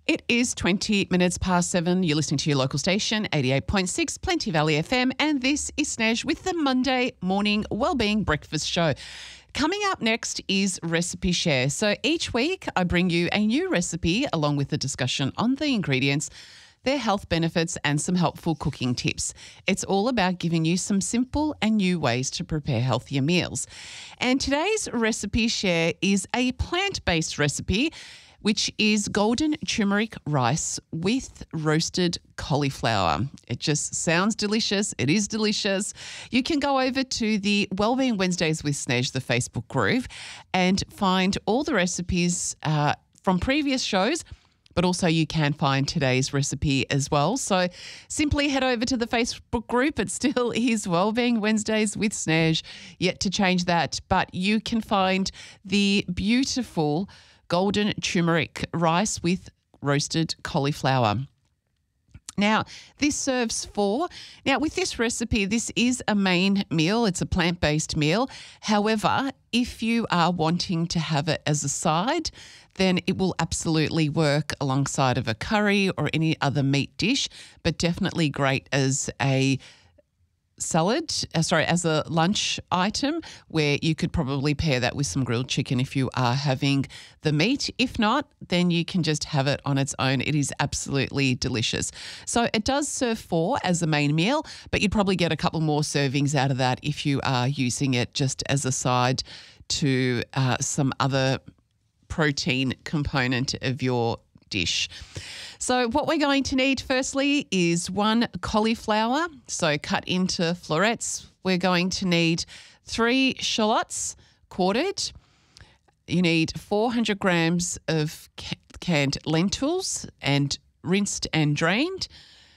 It is 20 minutes past 7. You're listening to your local station, 88.6 Plenty Valley FM, and this is Snez with the Monday morning wellbeing breakfast show. Coming up next is Recipe Share. So each week I bring you a new recipe along with a discussion on the ingredients, their health benefits and some helpful cooking tips. It's all about giving you some simple and new ways to prepare healthier meals. And today's Recipe Share is a plant-based recipe, which is golden turmeric rice with roasted cauliflower. It just sounds delicious. It is delicious. You can go over to the Wellbeing Wednesdays with Snez, the Facebook group, and find all the recipes from previous shows, but also you can find today's recipe as well. So simply head over to the Facebook group. It still is Wellbeing Wednesdays with Snez. Yet to change that, but you can find the beautiful golden turmeric rice with roasted cauliflower. Now, this serves four. Now, with this recipe, this is a main meal. It's a plant-based meal. However, if you are wanting to have it as a side, then it will absolutely work alongside of a curry or any other meat dish, but definitely great as a as a lunch item where you could probably pair that with some grilled chicken if you are having the meat. If not, then you can just have it on its own. It is absolutely delicious. So it does serve four as a main meal, but you'd probably get a couple more servings out of that if you are using it just as a side to some other protein component of your dish. So what we're going to need firstly is one cauliflower, so cut into florets. We're going to need 3 shallots quartered. You need 400 grams of canned lentils and rinsed and drained.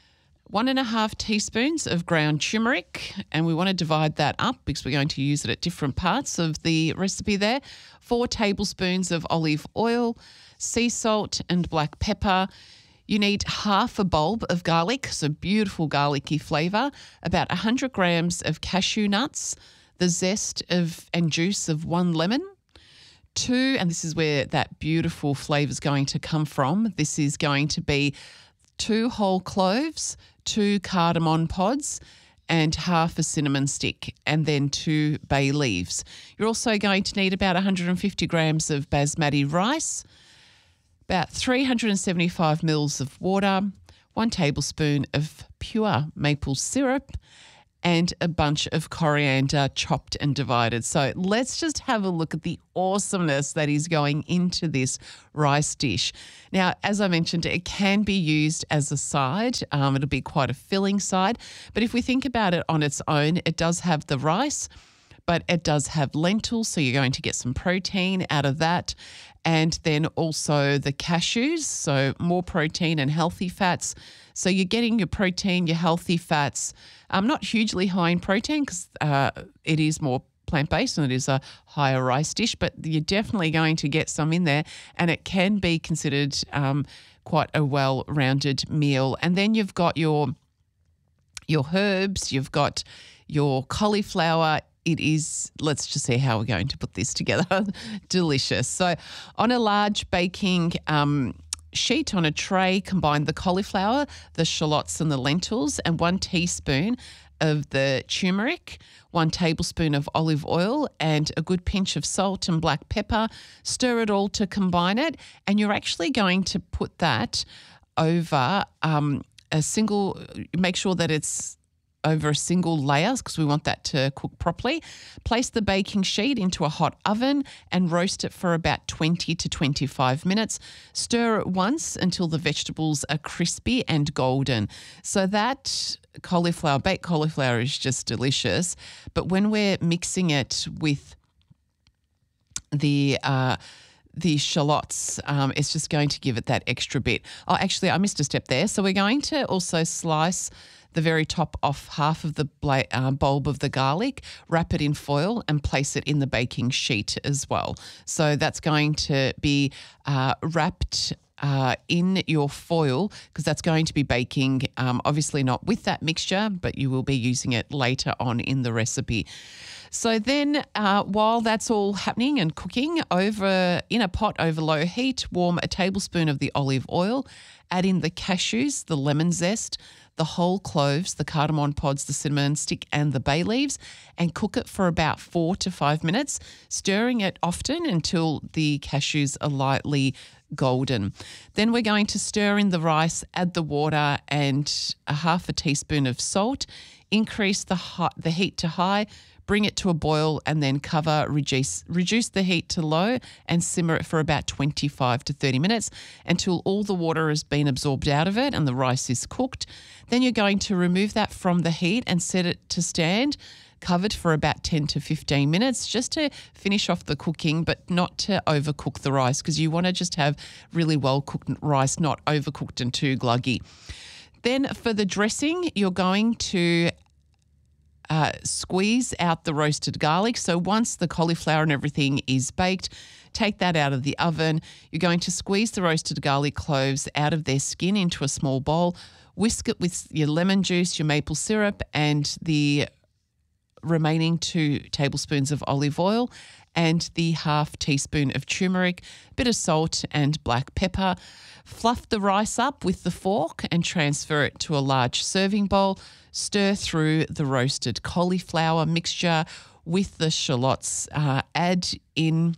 1.5 teaspoons of ground turmeric, and we want to divide that up because we're going to use it at different parts of the recipe there. 4 tablespoons of olive oil, sea salt and black pepper. You need half a bulb of garlic, so beautiful garlicky flavour, about 100 grams of cashew nuts, the zest of and juice of 1 lemon, 2, and this is where that beautiful flavour is going to come from. This is going to be 2 whole cloves, 2 cardamom pods, and half a cinnamon stick, and then 2 bay leaves. You're also going to need about 150 grams of basmati rice, about 375 mils of water, 1 tablespoon of pure maple syrup, and a bunch of coriander chopped and divided. So let's just have a look at the awesomeness that is going into this rice dish. Now, as I mentioned, it can be used as a side. It'll be quite a filling side. But if we think about it on its own, it does have the rice, but it does have lentils, so you're going to get some protein out of that. And then also the cashews, so more protein and healthy fats. So you're getting your protein, your healthy fats. Not hugely high in protein because it is more plant-based and it is a higher rice dish, but you're definitely going to get some in there, and it can be considered quite a well-rounded meal. And then you've got your herbs, you've got your cauliflower. It is, let's just see how we're going to put this together. Delicious. So on a large baking sheet on a tray, combine the cauliflower, the shallots and the lentils, and 1 teaspoon of the turmeric, 1 tablespoon of olive oil, and a good pinch of salt and black pepper. Stir it all to combine it, and you're actually going to put that over make sure that it's over a single layer because we want that to cook properly. Place the baking sheet into a hot oven and roast it for about 20 to 25 minutes. Stir it once until the vegetables are crispy and golden. So that baked cauliflower is just delicious. But when we're mixing it with the shallots, it's just going to give it that extra bit. Oh, actually, I missed a step there. So we're going to also slice the very top off half of the bulb of the garlic, wrap it in foil and place it in the baking sheet as well. So that's going to be wrapped in your foil, because that's going to be baking, obviously not with that mixture, but you will be using it later on in the recipe. So then while that's all happening and cooking, in a pot over low heat, warm a tablespoon of the olive oil, add in the cashews, the lemon zest, the whole cloves, the cardamom pods, the cinnamon stick and the bay leaves, and cook it for about 4 to 5 minutes, stirring it often until the cashews are lightly golden. Then we're going to stir in the rice, add the water and a half a teaspoon of salt, increase the heat to high, bring it to a boil and then cover, reduce the heat to low and simmer it for about 25 to 30 minutes until all the water has been absorbed out of it and the rice is cooked. Then you're going to remove that from the heat and set it to stand, covered for about 10 to 15 minutes just to finish off the cooking, but not to overcook the rice, because you want to just have really well-cooked rice, not overcooked and too gluggy. Then for the dressing, you're going to squeeze out the roasted garlic. So once the cauliflower and everything is baked, take that out of the oven. You're going to squeeze the roasted garlic cloves out of their skin into a small bowl, whisk it with your lemon juice, your maple syrup, and the remaining 2 tablespoons of olive oil and the half teaspoon of turmeric, a bit of salt and black pepper. Fluff the rice up with the fork and transfer it to a large serving bowl. Stir through the roasted cauliflower mixture with the shallots. Add in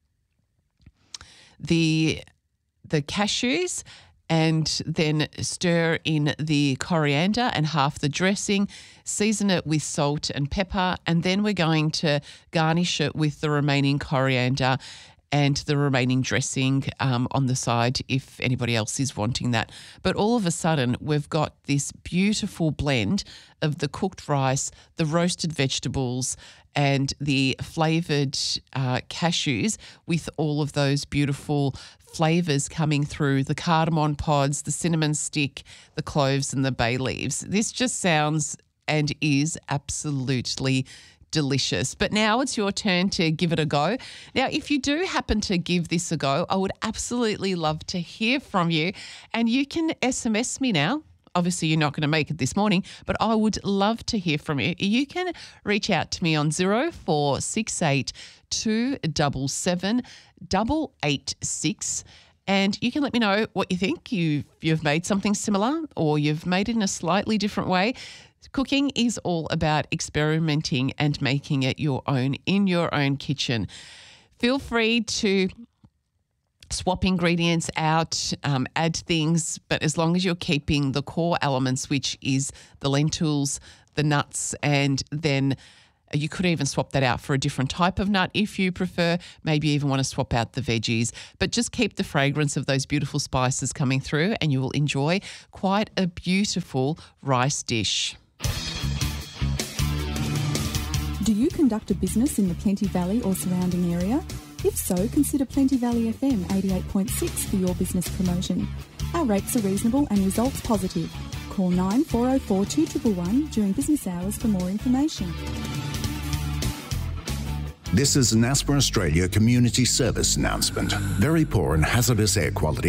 the cashews and then stir in the coriander and half the dressing. Season it with salt and pepper, and then we're going to garnish it with the remaining coriander and the remaining dressing on the side if anybody else is wanting that. But all of a sudden, we've got this beautiful blend of the cooked rice, the roasted vegetables, and the flavoured cashews with all of those beautiful flavours coming through, the cardamom pods, the cinnamon stick, the cloves and the bay leaves. This just sounds and is absolutely delicious. But now it's your turn to give it a go. Now, if you do happen to give this a go, I would absolutely love to hear from you, and you can SMS me now. Obviously, you're not going to make it this morning, but I would love to hear from you. You can reach out to me on 0468 277 886. And you can let me know what you think. You've made something similar or you've made it in a slightly different way. Cooking is all about experimenting and making it your own in your own kitchen. Feel free to swap ingredients out, add things, but as long as you're keeping the core elements, which is the lentils, the nuts, and then you could even swap that out for a different type of nut if you prefer. Maybe you even want to swap out the veggies, but just keep the fragrance of those beautiful spices coming through and you will enjoy quite a beautiful rice dish. Do you conduct a business in the Plenty Valley or surrounding area? If so, consider Plenty Valley FM 88.6 for your business promotion. Our rates are reasonable and results positive. Call 9404 2111 during business hours for more information. This is an Asper Australia Community Service announcement. Very poor and hazardous air quality